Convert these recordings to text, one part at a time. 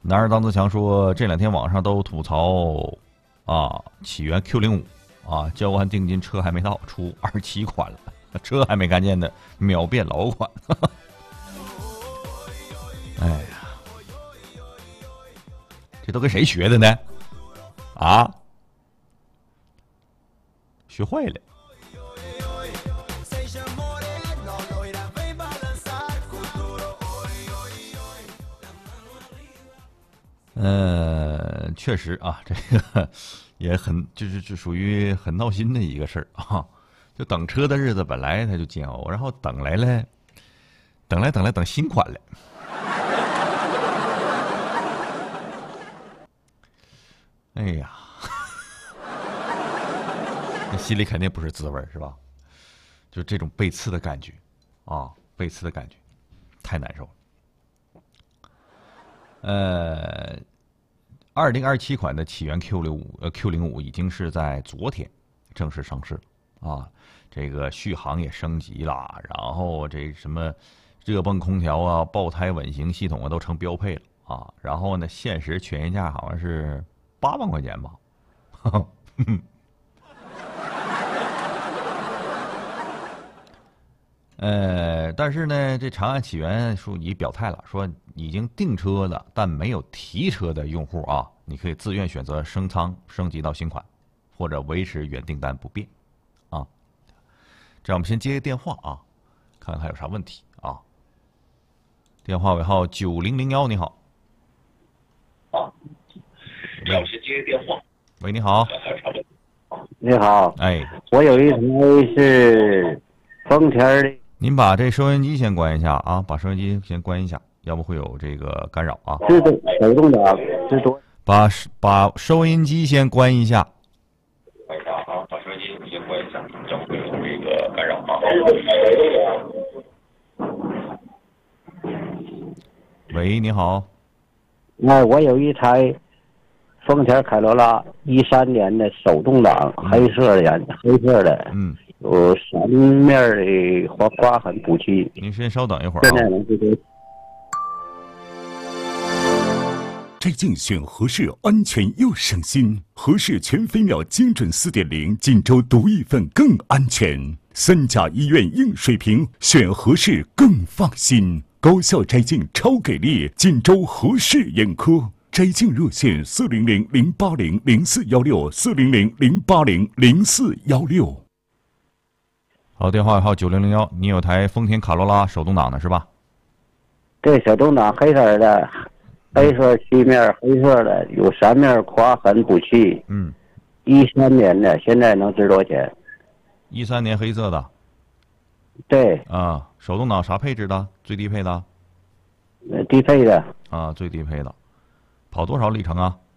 男儿当自强说，这两天网上都吐槽啊，起源 Q05啊，交完定金车还没到，出27款了，车还没看见呢，秒变老款。哎呀，这都跟谁学的呢？啊，学坏了。确实啊，这个也很就属于很闹心的一个事儿啊。就等车的日子本来它就煎熬，然后等来了，等新款了。哎呀，那心里肯定不是滋味，是吧？就这种背刺的感觉啊，背刺的感觉太难受了。2027款的起源 Q05已经是在昨天正式上市了啊，这个续航也升级了，然后这什么热泵空调啊、爆胎稳行系统啊都成标配了啊，然后呢，限时全原价好像是8万块钱吧。但是呢，这长安起源说已表态了，说已经订车的但没有提车的用户啊，你可以自愿选择升舱升级到新款，或者维持原订单不变，啊。这样我们先接个电话啊，看看还有啥问题啊。电话尾号9001，你好。 啊，这样我们先接个电话。 喂，你好。 你好， 哎， 我有一台是丰田的。 您把这收音机先关一下啊，把收音机先关一下，要不会有这个干扰啊。 自动手动挡是多？ 把收音机先关一下。 关一下啊，把收音机先关一下，要不会有这个干扰啊。 喂，你好。 哎，我有一台丰田凯罗拉13年的手动挡，黑色的，有3面的刮痕补漆。 您先稍等一会儿啊。 现在能接听？ 摘镜选合适，安全又省心。合适全飞秒精准4.0，锦州独一份更安全。3甲医院硬水平，选合适更放心。高效摘镜超给力，锦州合适眼科。摘镜热线400-080-0416，400-080-0416。 好，电话尾号9001，你有台丰田卡罗拉手动挡的是吧？ 对，手动挡黑色的，黑色漆面，黑色的，有3面刮痕补漆。13年的，现在能值多少钱 ？13年黑色的。 对。 啊，手动挡啥配置的？最低配的？ 低配的。 啊，最低配的。跑多少里程啊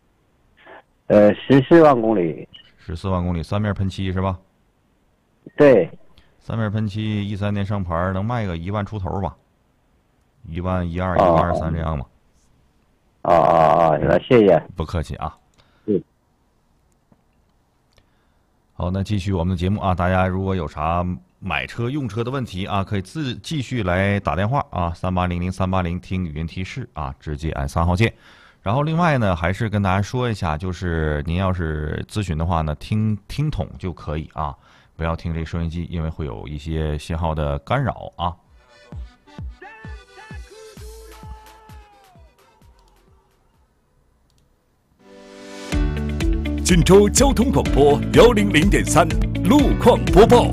？14万公里。 14万公里，3面喷漆是吧？ 对。 3面喷漆，13年上牌，能卖个1万出头吧？1万12、1万23这样吧。 谢谢。 不客气啊。好，那继续我们的节目啊，大家如果有啥买车用车的问题啊，可以继续来打电话啊，3800-380，听语音提示啊，直接按3号键。然后另外呢，还是跟大家说一下，就是您要是咨询的话呢，听筒就可以啊，不要听这收音机，因为会有一些信号的干扰啊。 锦州交通广播100.3路况播报。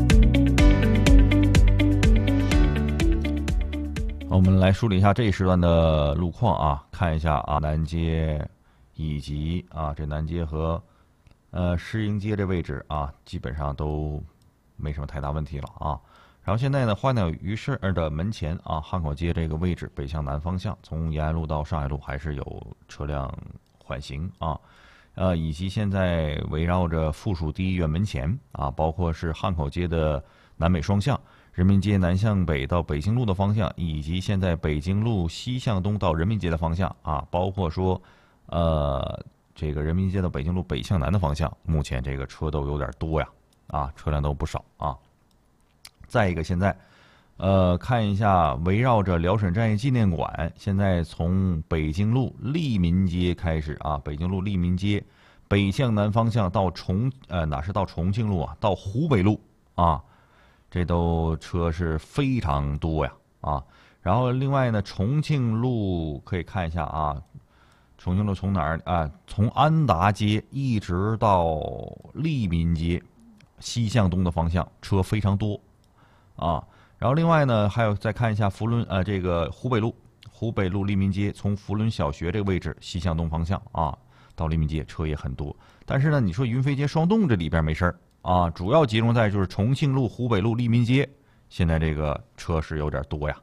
我们来梳理一下这一时段的路况啊，看一下啊，南街以及啊这南街和诗营街这位置啊，基本上都没什么太大问题了啊。然后现在呢，花鸟鱼市的门前啊，汉口街这个位置北向南方向，从延安路到上海路还是有车辆缓行啊。以及现在围绕着附属第一医院门前啊，包括是汉口街的南北双向，人民街南向北到北京路的方向，以及现在北京路西向东到人民街的方向啊，包括说这个人民街到北京路北向南的方向，目前这个车都有点多呀，啊，车辆都不少啊。再一个，现在看一下围绕着辽沈战役纪念馆，现在从北京路利民街开始啊，北京路利民街北向南方向到哪是到重庆路啊，到湖北路啊，这都车是非常多呀啊。然后另外呢，重庆路可以看一下啊，重庆路从哪儿啊？从安达街一直到利民街西向东的方向，车非常多啊。然后另外呢，还有再看一下这个湖北路利民街，从福伦小学这个位置西向东方向啊，到利民街车也很多。但是呢，你说云飞街双洞这里边没事儿啊，主要集中在就是重庆路、湖北路、利民街，现在这个车是有点多呀。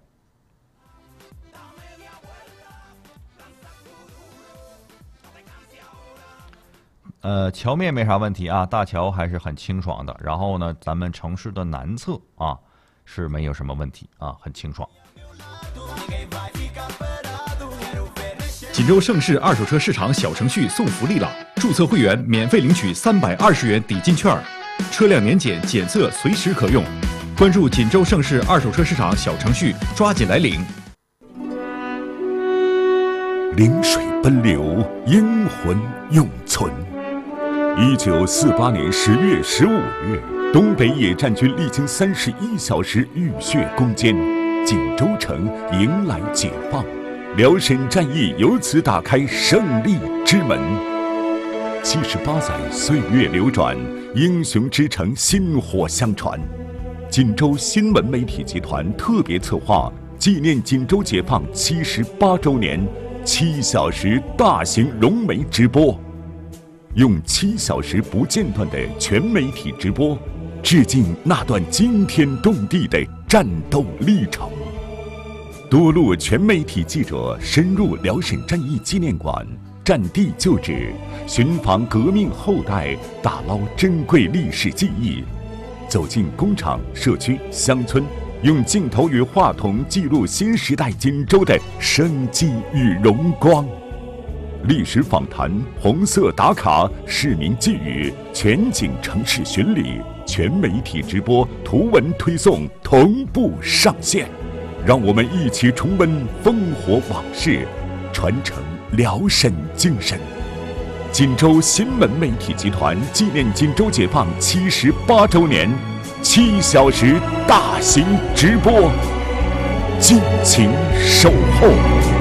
桥面没啥问题啊，大桥还是很清爽的。然后呢，咱们城市的南侧啊是没有什么问题啊，很清爽。 锦州盛世二手车市场小程序送福利了，注册会员免费领取320元抵金券，车辆年检检测随时可用。关注锦州盛世二手车市场小程序，抓紧来领。 临水奔流，英魂永存。1948年10月15日，东北野战军历经31小时浴血攻坚，锦州城迎来解放，辽沈战役由此打开胜利之门。78载岁月流转，英雄之城薪火相传。锦州新闻媒体集团特别策划纪念锦州解放78周年7小时大型融媒直播，用7小时不间断的全媒体直播，致敬那段惊天动地的战斗历程。多路全媒体记者深入辽沈战役纪念馆，战地旧址，寻访革命后代，打捞珍贵历史记忆，走进工厂、社区、乡村，用镜头与话筒记录新时代锦州的生机与荣光。历史访谈、红色打卡、市民寄语、全景城市巡礼、全媒体直播、图文推送同步上线，让我们一起重温烽火往事，传承辽沈精神。锦州新闻媒体集团纪念锦州解放78周年7小时大型直播，敬请守候。